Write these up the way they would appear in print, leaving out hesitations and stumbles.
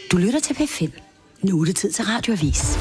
Du lytter til P5. Nu er det tid til Radioavis.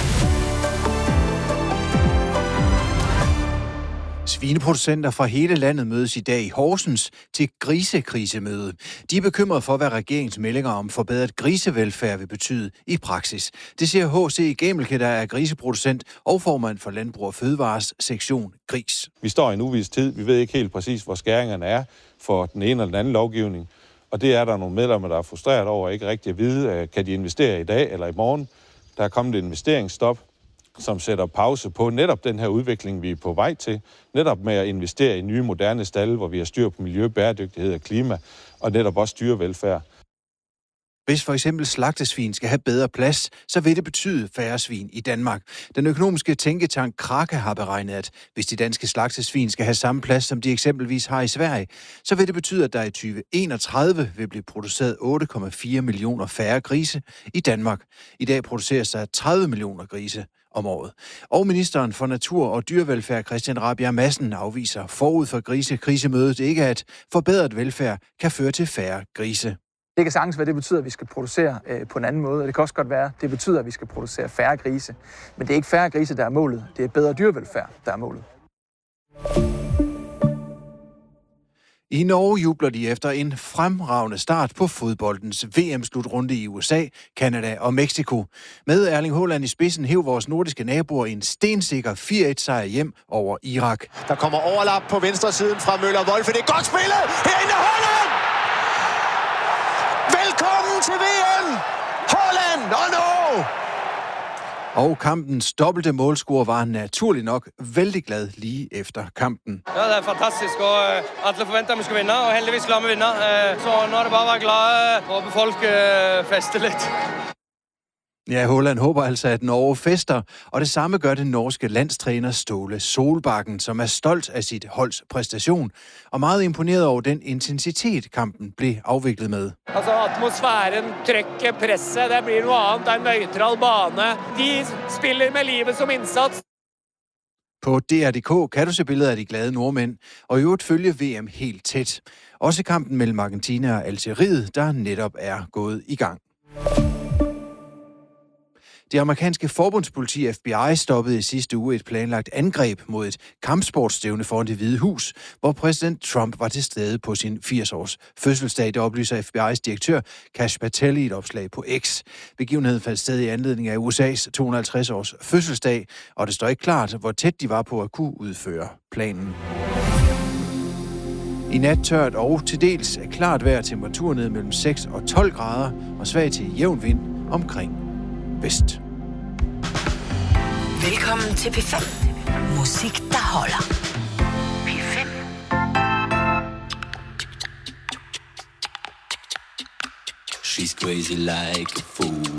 Svineproducenter fra hele landet mødes i dag i Horsens til grisekrisemøde. De er bekymrede for, hvad regeringens meldinger om forbedret grisevelfærd vil betyde i praksis. Det siger H.C. Gæmelke, der er griseproducent og formand for Landbrug og Fødevares sektion Gris. Vi står i en uvis tid. Vi ved ikke helt præcis, hvor skæringerne er for den ene eller den anden lovgivning. Og det er der nogle medlemmer, der er frustreret over ikke rigtig at vide, kan de investere i dag eller i morgen. Der er kommet et investeringsstop, som sætter pause på netop den her udvikling, vi er på vej til. Netop med at investere i nye moderne stalde, hvor vi har styr på miljø, bæredygtighed og klima, og netop også dyrevelfærd. Hvis for eksempel slagtesvin skal have bedre plads, så vil det betyde færre svin i Danmark. Den økonomiske tænketank Kraka har beregnet, at hvis de danske slagtesvin skal have samme plads, som de eksempelvis har i Sverige, så vil det betyde, at der i 2031 vil blive produceret 8,4 millioner færre grise i Danmark. I dag produceres der 30 millioner grise om året. Og ministeren for Natur og Dyrevelfærd, Christian Rabjerg Madsen, afviser forud for grisekrisemødet ikke, at forbedret velfærd kan føre til færre grise. Det kan sagtens være, det betyder, at vi skal producere på en anden måde, og det kan også godt være, at det betyder, at vi skal producere færre grise. Men det er ikke færre grise, der er målet. Det er bedre dyrevelfærd, der er målet. I Norge jubler de efter en fremragende start på fodboldens VM-slutrunde i USA, Canada og Mexico. Med Erling Haaland i spidsen hev vores nordiske naboer en stensikker 4-1-sejr hjem over Irak. Der kommer overlap på venstre siden fra Møller Wolfe. Det er godt spillet! Herinde Haaland! Velkommen til VM! Haaland! no! Og kampens dobbelte målscorer var naturligt nok vældig glad lige efter kampen. Ja, det er fantastisk, og alle forventer, at vi skal vinde, og heldigvis klarer vi vinde. Så nu er det bare at være glade, og folk fester lidt. Ja, Haaland håber altså, at Norge fester, og det samme gør den norske landstræner Ståle Solbakken, som er stolt af sit holds præstation, og meget imponeret over den intensitet, kampen blev afviklet med. Altså atmosfæren, trykket, presset, det bliver noget andet. Det er en neutral bane. De spiller med livet som indsats. På DR.dk kan du se billeder af de glade nordmænd, og i øvrigt følge VM helt tæt. Også kampen mellem Argentina og Algeriet, der netop er gået i gang. Det amerikanske forbundspoliti FBI stoppede i sidste uge et planlagt angreb mod et kampsportsstævne foran Det Hvide Hus, hvor præsident Trump var til stede på sin 80-års fødselsdag. Det oplyser FBI's direktør Kash Patel i et opslag på X. Begivenheden fandt sted i anledning af USA's 250-års fødselsdag, og det står ikke klart, hvor tæt de var på at kunne udføre planen. I nat tørt og til dels klart vejr, temperatur ned mellem 6 og 12 grader og svag til jævn vind omkring vest. Velkommen til P5. Musik, der holder. P5. She's crazy like a fool.